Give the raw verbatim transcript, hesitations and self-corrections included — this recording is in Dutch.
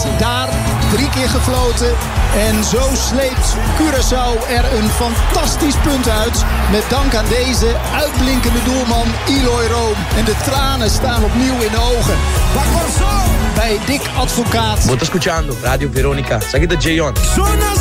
werd daar drie keer gefloten. En zo sleept Curaçao er een fantastisch punt uit. Met dank aan deze uitblinkende doelman Eloy Room. En de tranen staan opnieuw in de ogen. Bij Dick Advocaat. Vou escuchando Radio Veronica. Seguida J-On.